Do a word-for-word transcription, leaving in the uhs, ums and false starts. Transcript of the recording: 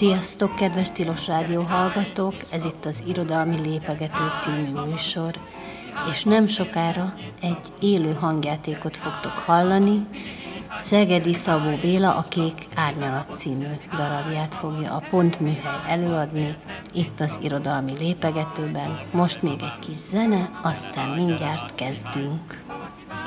Sziasztok, kedves Tilos Rádió hallgatók! Ez itt az Irodalmi Lépegető című műsor, és nem sokára egy élő hangjátékot fogtok hallani. Szegedi Szabó Béla a Kék Árnyalat című darabját fogja a Pont Műhely előadni, itt az Irodalmi Lépegetőben. Most még egy kis zene, aztán mindjárt kezdünk.